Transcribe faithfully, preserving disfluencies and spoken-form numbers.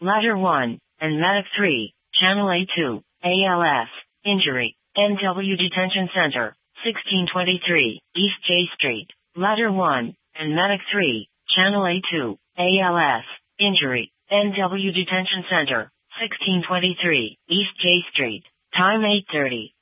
Ladder one, and Medic three, Channel A two, A L S, injury, N W Detention Center, sixteen twenty-three, East J Street. Ladder one, and Medic three, Channel A two, A L S, injury, N W Detention Center, sixteen twenty-three, East J Street. Time eight thirty.